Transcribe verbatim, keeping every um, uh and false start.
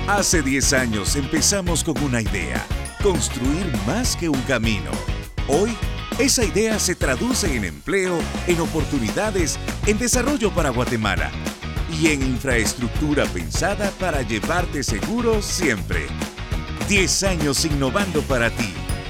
Hace diez años empezamos con una idea, construir más que un camino. Hoy, esa idea se traduce en empleo, en oportunidades, en desarrollo para Guatemala y en infraestructura pensada para llevarte seguro siempre. diez años innovando para ti.